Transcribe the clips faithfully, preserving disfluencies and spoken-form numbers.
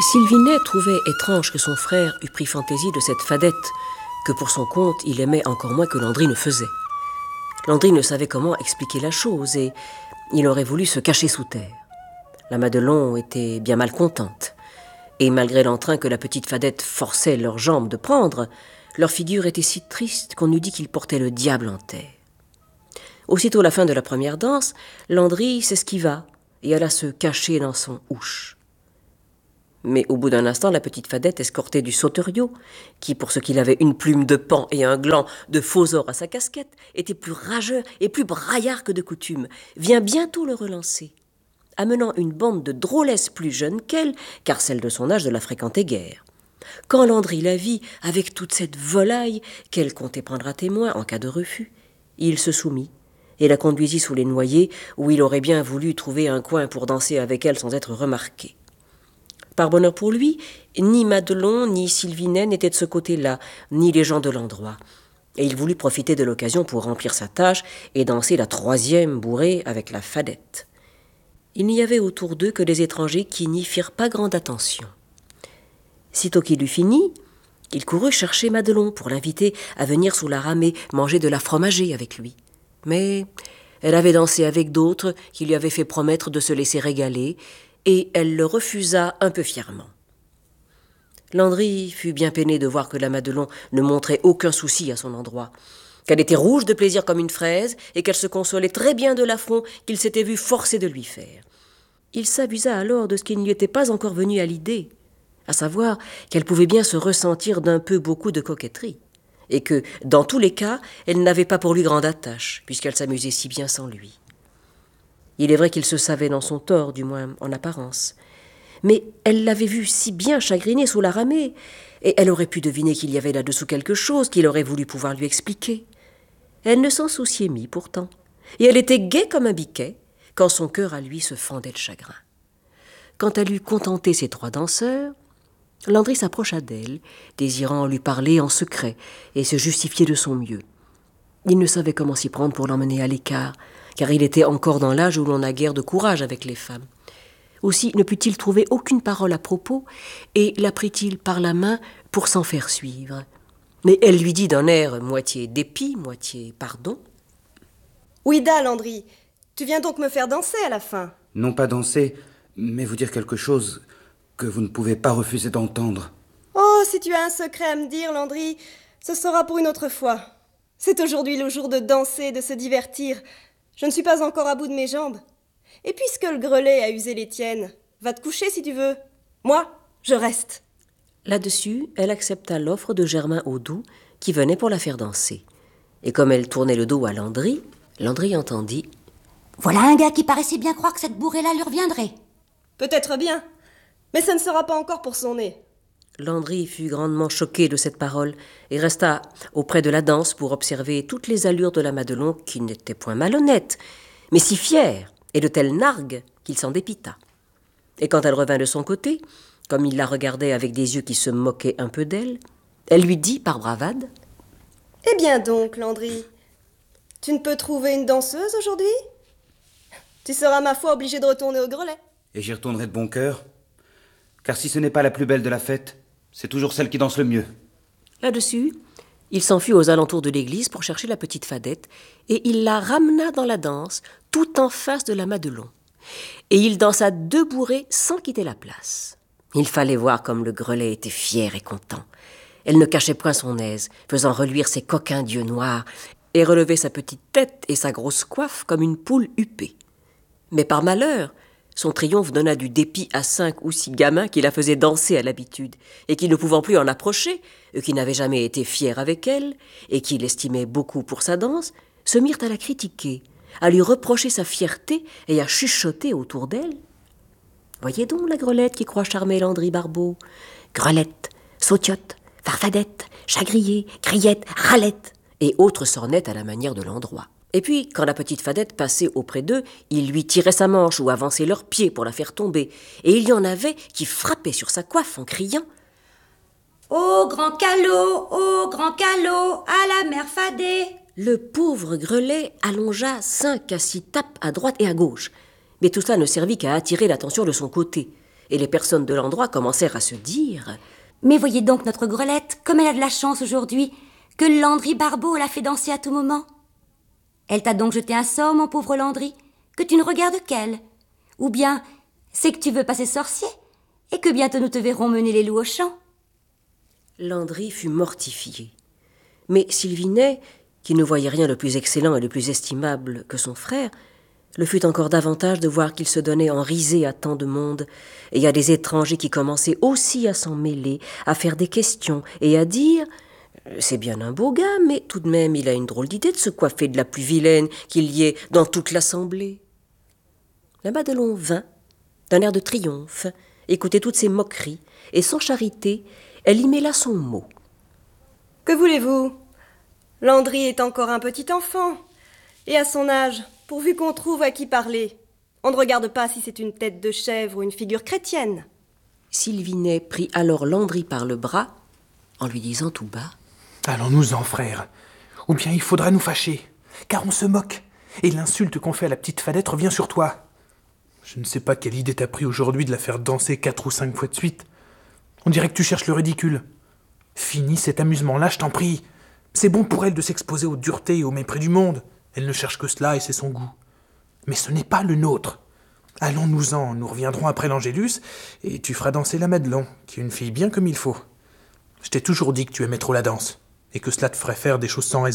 Sylvinet trouvait étrange que son frère eût pris fantaisie de cette fadette que pour son compte il aimait encore moins que Landry ne faisait. Landry ne savait comment expliquer la chose et il aurait voulu se cacher sous terre. La Madelon était bien mal contente. Et malgré l'entrain que la petite fadette forçait leurs jambes de prendre, leur figure était si triste qu'on eût dit qu'ils portaient le diable en terre. Aussitôt la fin de la première danse, Landry s'esquiva et alla se cacher dans son houche. Mais au bout d'un instant, la petite fadette, escortée du sauteriot, qui, pour ce qu'il avait une plume de paon et un gland de faux or à sa casquette, était plus rageur et plus braillard que de coutume, vient bientôt le relancer, amenant une bande de drôlesses plus jeunes qu'elle, car celle de son âge ne la fréquentait guère. Quand Landry la vit avec toute cette volaille qu'elle comptait prendre à témoin en cas de refus, il se soumit et la conduisit sous les noyers où il aurait bien voulu trouver un coin pour danser avec elle sans être remarqué. Par bonheur pour lui, ni Madelon ni Sylvinet n'étaient de ce côté-là, ni les gens de l'endroit. Et il voulut profiter de l'occasion pour remplir sa tâche et danser la troisième bourrée avec la fadette. Il n'y avait autour d'eux que des étrangers qui n'y firent pas grande attention. Sitôt qu'il eut fini, il courut chercher Madelon pour l'inviter à venir sous la ramée manger de la fromager avec lui. Mais elle avait dansé avec d'autres qui lui avaient fait promettre de se laisser régaler, et elle le refusa un peu fièrement. Landry fut bien peiné de voir que la Madelon ne montrait aucun souci à son endroit, qu'elle était rouge de plaisir comme une fraise et qu'elle se consolait très bien de l'affront qu'il s'était vu forcé de lui faire. Il s'abusa alors de ce qui ne lui était pas encore venu à l'idée, à savoir qu'elle pouvait bien se ressentir d'un peu beaucoup de coquetterie, et que, dans tous les cas, elle n'avait pas pour lui grande attache, puisqu'elle s'amusait si bien sans lui. Il est vrai qu'il se savait dans son tort, du moins en apparence. Mais elle l'avait vu si bien chagriné sous la ramée, et elle aurait pu deviner qu'il y avait là-dessous quelque chose qu'il aurait voulu pouvoir lui expliquer. Elle ne s'en souciait mis, pourtant, et elle était gaie comme un biquet, quand son cœur à lui se fendait de chagrin. Quand elle eut contenté ses trois danseurs, Landry s'approcha d'elle, désirant lui parler en secret et se justifier de son mieux. Il ne savait comment s'y prendre pour l'emmener à l'écart, car il était encore dans l'âge où l'on n'a guère de courage avec les femmes. Aussi ne put-il trouver aucune parole à propos, et la prit-il par la main pour s'en faire suivre. Mais elle lui dit d'un air moitié dépit, moitié pardon. « Ouida, Landry, tu viens donc me faire danser à la fin ?» Non pas danser, mais vous dire quelque chose que vous ne pouvez pas refuser d'entendre. « Oh, si tu as un secret à me dire, Landry, ce sera pour une autre fois. C'est aujourd'hui le jour de danser, de se divertir. Je ne suis pas encore à bout de mes jambes. Et puisque le grelet a usé les tiennes, va te coucher si tu veux. Moi, je reste. » Là-dessus, elle accepta l'offre de Germain Audoux, qui venait pour la faire danser. Et comme elle tournait le dos à Landry, Landry entendit « Voilà un gars qui paraissait bien croire que cette bourrée-là lui reviendrait. » « Peut-être bien, mais ça ne sera pas encore pour son nez. » Landry fut grandement choqué de cette parole et resta auprès de la danse pour observer toutes les allures de la Madelon, qui n'était point malhonnête, mais si fière et de telle nargue qu'il s'en dépita. Et quand elle revint de son côté, comme il la regardait avec des yeux qui se moquaient un peu d'elle, elle lui dit par bravade « Eh bien donc, Landry, tu ne peux trouver une danseuse aujourd'hui ? Tu seras ma foi obligé de retourner au grelet. » Et j'y retournerai de bon cœur, car si ce n'est pas la plus belle de la fête, c'est toujours celle qui danse le mieux. Là-dessus, il s'enfuit aux alentours de l'église pour chercher la petite fadette, et il la ramena dans la danse, tout en face de la Madelon. Et il dansa deux bourrées sans quitter la place. Il fallait voir comme le grelet était fier et content. Elle ne cachait point son aise, faisant reluire ses coquins d'yeux noirs, et relevait sa petite tête et sa grosse coiffe comme une poule huppée. Mais par malheur, son triomphe donna du dépit à cinq ou six gamins qui la faisaient danser à l'habitude, et qui, ne pouvant plus en approcher, eux qui n'avaient jamais été fiers avec elle, et qui l'estimaient beaucoup pour sa danse, se mirent à la critiquer, à lui reprocher sa fierté et à chuchoter autour d'elle. Voyez donc la grelette qui croit charmer Landry Barbeau. Grelette, sautiotte, farfadette, chagrier, criette, ralette, et autres sornettes à la manière de l'endroit. Et puis, quand la petite fadette passait auprès d'eux, ils lui tiraient sa manche ou avançaient leurs pieds pour la faire tomber. Et il y en avait qui frappaient sur sa coiffe en criant « Ô grand calot, ô grand calot, à la mère fadée !» Le pauvre grelet allongea cinq à six tapes à droite et à gauche. Mais tout cela ne servit qu'à attirer l'attention de son côté. et les personnes de l'endroit commencèrent à se dire « Mais voyez donc notre Grelette, comme elle a de la chance aujourd'hui, que Landry Barbeau l'a fait danser à tout moment. Elle t'a donc jeté un sort, mon pauvre Landry, que tu ne regardes qu'elle. Ou bien, c'est que tu veux passer sorcier, et que bientôt nous te verrons mener les loups au champ. » Landry fut mortifié. Mais Sylvinet, qui ne voyait rien de plus excellent et de plus estimable que son frère, le fut encore davantage de voir qu'il se donnait en risée à tant de monde, et à des étrangers qui commençaient aussi à s'en mêler, à faire des questions et à dire « C'est bien un beau gars, mais tout de même il a une drôle d'idée de se coiffer de la plus vilaine qu'il y ait dans toute l'assemblée. » La Madelon vint, d'un air de triomphe, écouter toutes ces moqueries, et sans charité, elle y mêla son mot. « Que voulez-vous? Landry est encore un petit enfant, et à son âge, pourvu qu'on trouve à qui parler. On ne regarde pas si c'est une tête de chèvre ou une figure chrétienne. » Sylvinet prit alors Landry par le bras, en lui disant tout bas « Allons-nous-en, frère, ou bien il faudra nous fâcher, car on se moque, et l'insulte qu'on fait à la petite Fadette revient sur toi. Je ne sais pas quelle idée t'as pris aujourd'hui de la faire danser quatre ou cinq fois de suite. On dirait que tu cherches le ridicule. Finis cet amusement-là, je t'en prie. C'est bon pour elle de s'exposer aux duretés et au mépris du monde. Elle ne cherche que cela et c'est son goût. Mais ce n'est pas le nôtre. Allons-nous-en, nous reviendrons après l'Angélus, et tu feras danser la Madelon, qui est une fille bien comme il faut. Je t'ai toujours dit que tu aimais trop la danse, et que cela te ferait faire des choses sans raison. »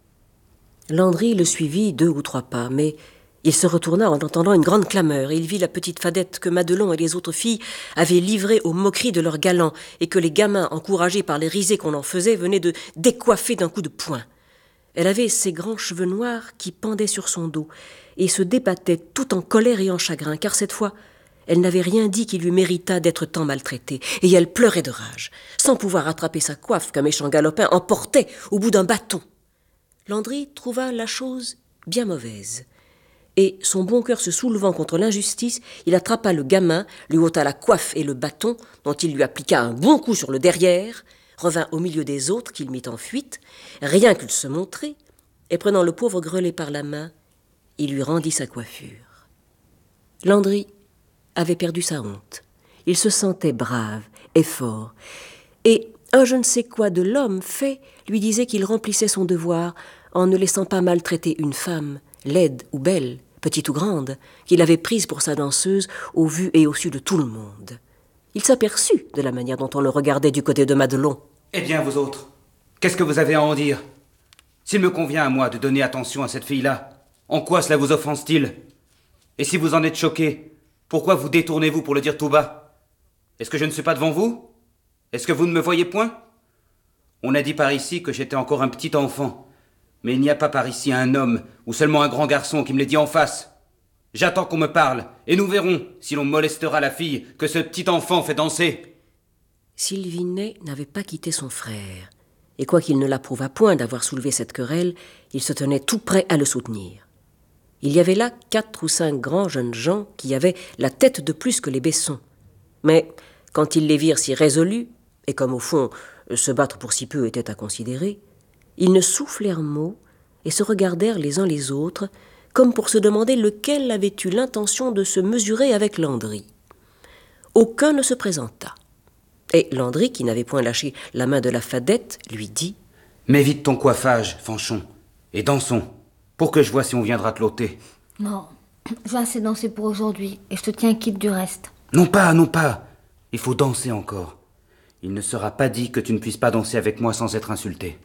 Landry le suivit deux ou trois pas, mais il se retourna en entendant une grande clameur, et il vit la petite Fadette que Madelon et les autres filles avaient livrée aux moqueries de leurs galants, et que les gamins, encouragés par les risées qu'on en faisait, venaient de décoiffer d'un coup de poing. Elle avait ses grands cheveux noirs qui pendaient sur son dos, et se débattait tout en colère et en chagrin, car cette fois, elle n'avait rien dit qui lui méritât d'être tant maltraitée, et elle pleurait de rage, sans pouvoir attraper sa coiffe qu'un méchant galopin emportait au bout d'un bâton. Landry trouva la chose bien mauvaise, et son bon cœur se soulevant contre l'injustice, il attrapa le gamin, lui ôta la coiffe et le bâton, dont il lui appliqua un bon coup sur le derrière, revint au milieu des autres qu'il mit en fuite, rien qu'il se montrait, et prenant le pauvre Grelet par la main, il lui rendit sa coiffure. Landry avait perdu sa honte. Il se sentait brave et fort, et un je ne sais quoi de l'homme fait lui disait qu'il remplissait son devoir en ne laissant pas maltraiter une femme, laide ou belle, petite ou grande, qu'il avait prise pour sa danseuse au vu et au su de tout le monde. Il s'aperçut de la manière dont on le regardait du côté de Madelon. Eh bien, vous autres, qu'est-ce que vous avez à en dire? S'il me convient à moi de donner attention à cette fille-là, en quoi cela vous offense-t-il? Et si vous en êtes choqué, pourquoi vous détournez-vous pour le dire tout bas? Est-ce que je ne suis pas devant vous? Est-ce que vous ne me voyez point? On a dit par ici que j'étais encore un petit enfant, mais il n'y a pas par ici un homme ou seulement un grand garçon qui me l'ait dit en face. J'attends qu'on me parle, et nous verrons si l'on molestera la fille que ce petit enfant fait danser. Sylvinet n'avait pas quitté son frère, et quoiqu'il ne l'approuvât point d'avoir soulevé cette querelle, il se tenait tout prêt à le soutenir. Il y avait là quatre ou cinq grands jeunes gens qui avaient la tête de plus que les Besson. Mais quand ils les virent si résolus, et comme au fond se battre pour si peu était à considérer, ils ne soufflèrent mot et se regardèrent les uns les autres, comme pour se demander lequel avait eu l'intention de se mesurer avec Landry. Aucun ne se présenta. Et Landry, qui n'avait point lâché la main de la Fadette, lui dit « Mets vite ton coiffage, Fanchon, et dansons, pour que je vois si on viendra te l'ôter. » Non, j'ai assez dansé pour aujourd'hui, et je te tiens quitte du reste. Non pas, non pas, il faut danser encore. Il ne sera pas dit que tu ne puisses pas danser avec moi sans être insulté.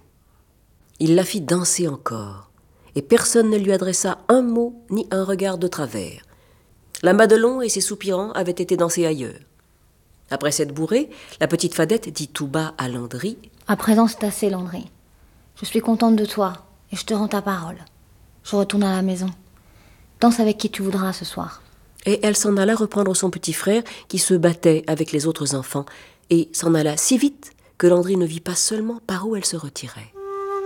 Il la fit danser encore, et personne ne lui adressa un mot ni un regard de travers. La Madelon et ses soupirants avaient été dansés ailleurs. Après cette bourrée, la petite Fadette dit tout bas à Landry « À présent, c'est assez, Landry. Je suis contente de toi, et je te rends ta parole. Je retourne à la maison. Danse avec qui tu voudras ce soir. » Et elle s'en alla reprendre son petit frère qui se battait avec les autres enfants, et s'en alla si vite que Landry ne vit pas seulement par où elle se retirait.